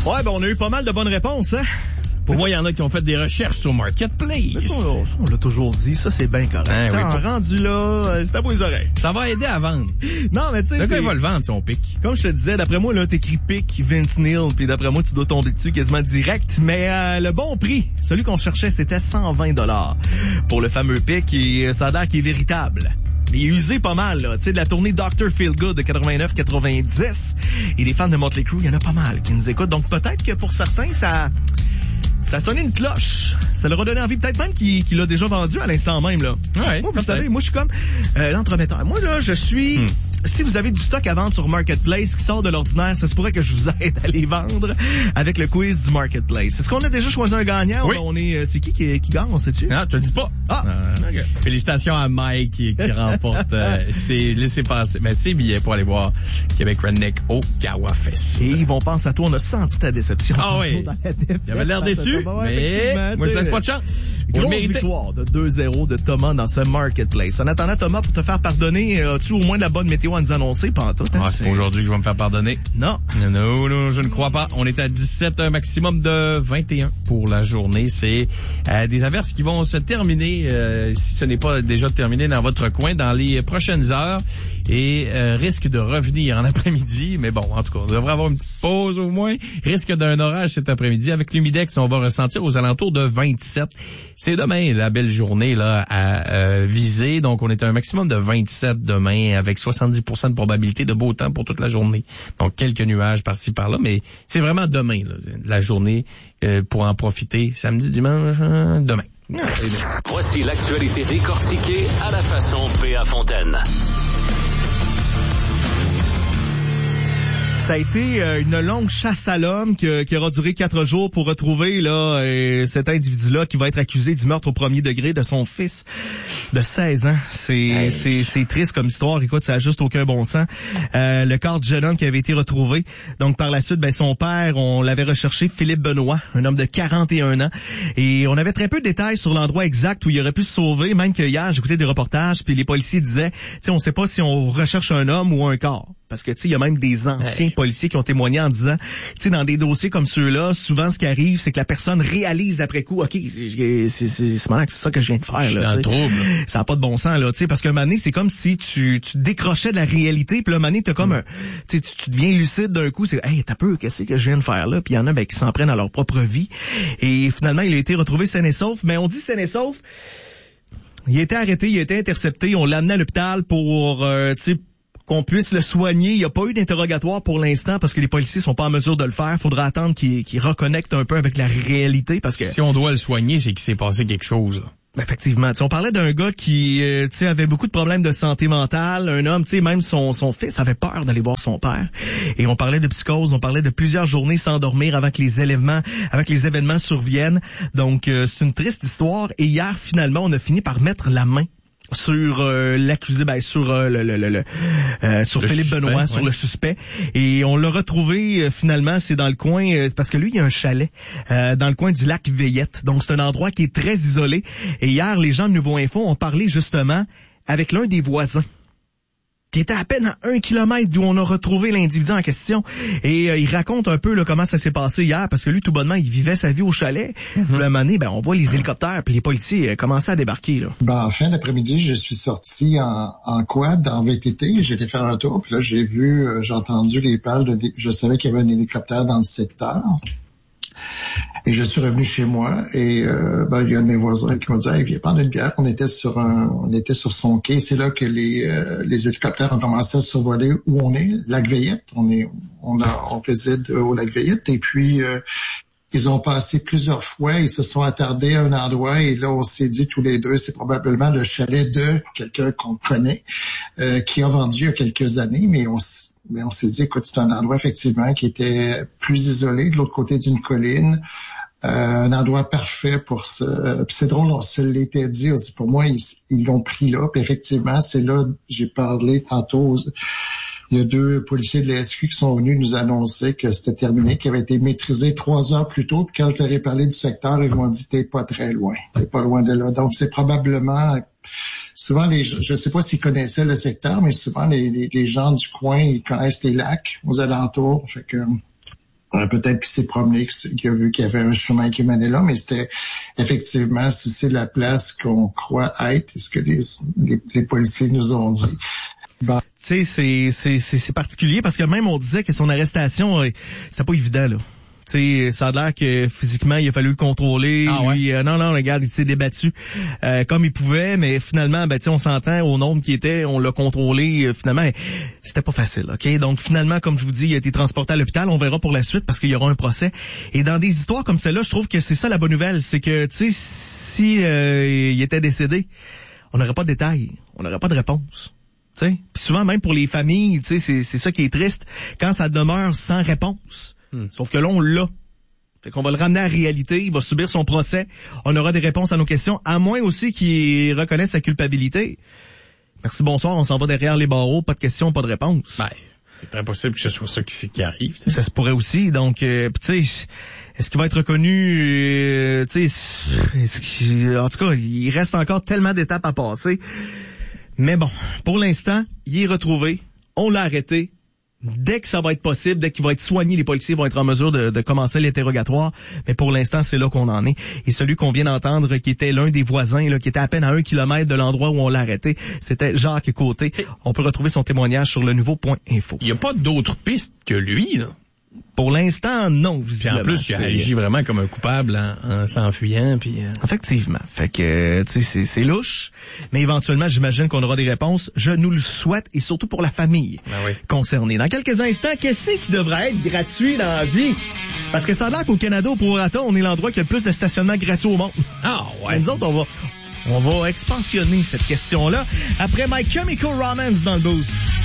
Ouais, on a eu pas mal de bonnes réponses, hein? Pour moi, il y en a qui ont fait des recherches sur Marketplace. On l'a toujours dit, ça c'est bien correct. Hein, oui, rendu là, c'est à vos oreilles. Ça va aider à vendre. Non, mais tu sais, le gars, il va le vendre si on pique. Comme je te disais, d'après moi, là, t'écris pique Vince Neil, puis d'après moi, tu dois tomber dessus quasiment direct. Mais le bon prix, celui qu'on cherchait, c'était 120 $ pour le fameux pique, et ça a l'air qu'il est véritable. Il est usé pas mal, là. Tu sais, de la tournée Dr. Feelgood de 89-90. Et les fans de Motley Crue, il y en a pas mal qui nous écoutent. Donc peut-être que pour certains, ça a sonné une cloche. Ça leur a donné envie, peut-être même qu'il l'a déjà vendu à l'instant même, là. Ouais, moi, vous savez, moi, je suis comme l'entremetteur. Moi, là, je suis... Si vous avez du stock à vendre sur Marketplace qui sort de l'ordinaire, ça se pourrait que je vous aide à les vendre avec le quiz du Marketplace. Est-ce qu'on a déjà choisi un gagnant? Oui. On est, c'est qui gagne, on sait-tu? Non, tu le dis pas. Okay. Félicitations à Mike qui remporte ses laissez-passer. Ben, ses billets pour aller voir Québec Redneck au Kawa Fest. Et ils vont penser à toi, on a senti ta déception. Ah oui. Il avait l'air déçu, mais moi je laisse pas de chance. Grosse victoire de 2-0 de Thomas dans ce Marketplace. En attendant, Thomas, pour te faire pardonner, as-tu au moins de la bonne météo à nous annoncer, pantoute? C'est aujourd'hui que je vais me faire pardonner. Non, je ne crois pas. On est à 17, un maximum de 21 pour la journée. C'est des averses qui vont se terminer, si ce n'est pas déjà terminé dans votre coin, dans les prochaines heures, et risque de revenir en après-midi. Mais bon, en tout cas, on devrait avoir une petite pause au moins. Risque d'un orage cet après-midi. Avec l'humidex, on va ressentir aux alentours de 27. C'est demain la belle journée là à viser. Donc, on est à un maximum de 27 demain, avec 70% de probabilité de beau temps pour toute la journée. Donc, quelques nuages par-ci par-là, mais c'est vraiment demain, là, la journée, pour en profiter. Samedi, dimanche, demain. Voici l'actualité décortiquée à la façon P.A. Fontaine. Ça a été une longue chasse à l'homme qui aura duré 4 jours pour retrouver là cet individu-là qui va être accusé du meurtre au premier degré de son fils de 16 ans. C'est triste comme histoire. Écoute, ça a juste aucun bon sens. Le corps du jeune homme qui avait été retrouvé. Donc par la suite, son père, on l'avait recherché, Philippe Benoît, un homme de 41 ans. Et on avait très peu de détails sur l'endroit exact où il aurait pu se sauver. Même que hier, j'écoutais des reportages, puis les policiers disaient, tu sais, on sait pas si on recherche un homme ou un corps. Parce que, tu sais, il y a même des anciens policiers qui ont témoigné en disant, tu sais, dans des dossiers comme ceux-là, souvent, ce qui arrive, c'est que la personne réalise après coup, OK, c'est ça que je viens de faire, là. Je suis dans le trouble. Ça n'a pas de bon sens, là, tu sais, parce qu'un moment donné, c'est comme si tu décrochais de la réalité, puis là, un moment donné, t'as comme tu deviens lucide d'un coup, c'est, hey, t'as peu, qu'est-ce que je viens de faire là? Puis il y en a, qui s'en prennent à leur propre vie. Et finalement, il a été retrouvé sain et sauf. Mais on dit sain et sauf, il a été arrêté, il a été intercepté, on l'a amené à l'hôpital pour, tu sais, qu'on puisse le soigner. Il n'y a pas eu d'interrogatoire pour l'instant parce que les policiers sont pas en mesure de le faire. Faudra attendre qu'il reconnecte un peu avec la réalité parce que... Si on doit le soigner, c'est qu'il s'est passé quelque chose. Effectivement. On parlait d'un gars qui avait beaucoup de problèmes de santé mentale. Un homme, même son fils avait peur d'aller voir son père. Et on parlait de psychose, on parlait de plusieurs journées sans dormir avant que les événements surviennent. Donc, c'est une triste histoire. Et hier, finalement, on a fini par mettre la main sur l'accusé, sur Philippe Benoît, sur le suspect. Et on l'a retrouvé finalement, c'est dans le coin, parce que lui, il y a un chalet dans le coin du lac Veillette. Donc c'est un endroit qui est très isolé. Et hier, les gens de Nouveau Info ont parlé justement avec l'un des voisins, qui était à peine à 1 kilomètre d'où on a retrouvé l'individu en question. Et il raconte un peu comment ça s'est passé hier, parce que lui, tout bonnement, il vivait sa vie au chalet. Puis à un moment donné, on voit les hélicoptères, puis les policiers commençaient à débarquer. Là. En fin d'après-midi, je suis sorti en quad, en VTT. J'ai été faire un tour, puis là, j'ai entendu les pales je savais qu'il y avait un hélicoptère dans le secteur. Et je suis revenu chez moi et il y a un de mes voisins qui m'a dit hey, viens prendre une bière. On était sur son quai. C'est là que les hélicoptères ont commencé à survoler où on est, lac Veillette. On réside au lac Veillette et puis ils ont passé plusieurs fois, ils se sont attardés à un endroit et là on s'est dit tous les deux c'est probablement le chalet de quelqu'un qu'on connaît qui a vendu il y a quelques années, mais on s'est dit, écoute, c'est un endroit effectivement qui était plus isolé de l'autre côté d'une colline, un endroit parfait pour ça. Puis c'est drôle, on se l'était dit aussi. Pour moi, ils l'ont pris là. Puis effectivement, c'est là, j'ai parlé tantôt. Il y a 2 policiers de la SQ qui sont venus nous annoncer que c'était terminé, qu'il avait été maîtrisé 3 heures plus tôt. Puis quand je leur ai parlé du secteur, ils m'ont dit, t'es pas très loin. T'es pas loin de là. Donc c'est probablement... Souvent, je ne sais pas s'ils connaissaient le secteur, mais souvent, les gens du coin, ils connaissent les lacs aux alentours. Fait que Peut-être qu'il s'est promené, qu'il a vu qu'il y avait un chemin qui menait là, mais c'était effectivement, si c'est la place qu'on croit être, ce que les policiers nous ont dit. Bon. Tu sais, c'est particulier parce que même on disait que son arrestation, c'était pas évident, là. Tu sais, ça a l'air que physiquement, il a fallu le contrôler. Ah ouais? Lui, non, regarde, il s'est débattu comme il pouvait, mais finalement, tu sais, on s'entend au nombre qui était, on l'a contrôlé. Finalement, c'était pas facile, OK? Donc, finalement, comme je vous dis, il a été transporté à l'hôpital. On verra pour la suite parce qu'il y aura un procès. Et dans des histoires comme celle-là, je trouve que c'est ça la bonne nouvelle. C'est que, tu sais, si il était décédé, on n'aurait pas de détails. On n'aurait pas de réponse. Puis souvent, même pour les familles, tu sais, c'est ça qui est triste, quand ça demeure sans réponse. Sauf que là, on l'a. Fait qu'on va le ramener à la réalité, il va subir son procès, on aura des réponses à nos questions, à moins aussi qu'il reconnaisse sa culpabilité. Merci, bonsoir, on s'en va derrière les barreaux, pas de questions, pas de réponse. Ben, c'est très possible que ce soit ça qui arrive. T'sais. Ça se pourrait aussi, donc, tu sais, est-ce qu'il va être reconnu, tu sais, en tout cas, il reste encore tellement d'étapes à passer. Mais bon, pour l'instant, il est retrouvé, on l'a arrêté. Dès que ça va être possible, dès qu'il va être soigné, les policiers vont être en mesure de commencer l'interrogatoire. Mais pour l'instant, c'est là qu'on en est. Et celui qu'on vient d'entendre, qui était l'un des voisins, là, qui était à peine à 1 kilomètre de l'endroit où on l'a arrêté, c'était Jacques Côté. On peut retrouver son témoignage sur le nouveau.info. Il n'y a pas d'autres pistes que lui, là. Pour l'instant, non, visiblement. Puis en plus, il agit vraiment comme un coupable en s'enfuyant. Puis Effectivement. Fait que, tu sais, c'est louche. Mais éventuellement, j'imagine qu'on aura des réponses. Je nous le souhaite, et surtout pour la famille concernée. Dans quelques instants, qu'est-ce qui devrait être gratuit dans la vie? Parce que ça a l'air qu'au Canada, au prorata, on est l'endroit qui a le plus de stationnement gratuit au monde. Ah ouais. Mais nous autres, on va expansionner cette question-là après My Chemical Romance dans le boost.